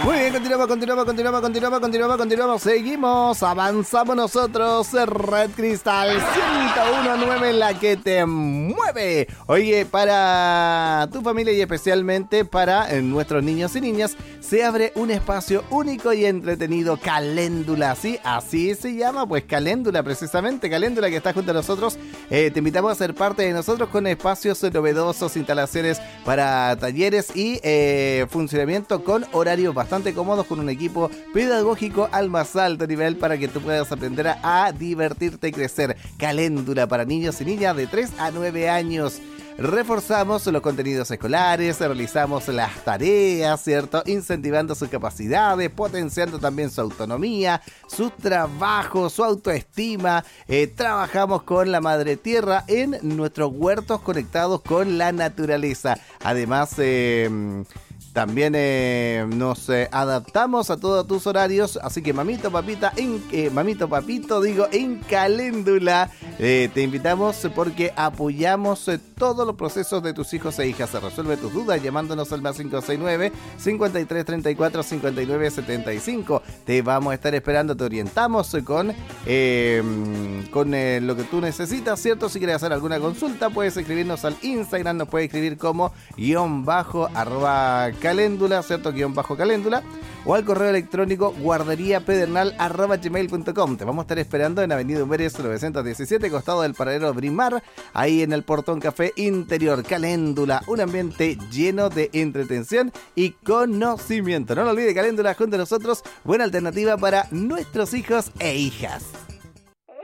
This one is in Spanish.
Muy bien, continuamos. Seguimos, avanzamos nosotros. Red Cristal 101.9, la que te mueve. Oye, para tu familia y especialmente para nuestros niños y niñas, se abre un espacio único y entretenido, Caléndula, ¿sí? Así se llama, pues Caléndula, precisamente. Caléndula, que está junto a nosotros. Te invitamos a ser parte de nosotros con espacios novedosos, instalaciones para talleres y funcionamiento con horarios bastante cómodos, con un equipo pedagógico al más alto nivel para que tú puedas aprender a divertirte y crecer. Caléndula para niños y niñas de 3 a 9 años. Reforzamos los contenidos escolares, realizamos las tareas, ¿cierto? Incentivando sus capacidades, potenciando también su autonomía, su trabajo, su autoestima. Trabajamos con la madre tierra en nuestros huertos conectados con la naturaleza. Además, también nos adaptamos a todos tus horarios, así que mamito, papito, en Caléndula te invitamos porque apoyamos todos los procesos de tus hijos e hijas. Resuelve tus dudas llamándonos al más 569-5334-5975. Te vamos a estar esperando, te orientamos con lo que tú necesitas, ¿cierto? Si quieres hacer alguna consulta, puedes escribirnos al Instagram, nos puedes escribir como _caléndula, ¿cierto? _caléndula, o al correo electrónico guarderiapedernal@gmail.com. Te vamos a estar esperando en Avenida Humberes 917, costado del paradero Brimar, ahí en el Portón Café Interior. Caléndula, un ambiente lleno de entretención y conocimiento. No lo olvides, Caléndula junto a nosotros, buena alternativa para nuestros hijos e hijas.